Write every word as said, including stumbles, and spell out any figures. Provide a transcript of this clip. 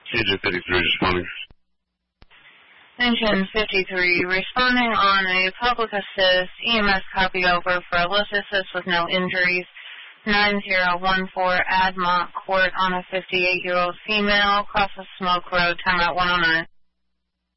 C J fifty-three responding. Engine fifty-three, responding on a public assist, E M S copy over for a lift assist with no injuries, nine zero one four Admont Court on a fifty-eight-year-old female, across the Smoke Road, timeout one oh nine.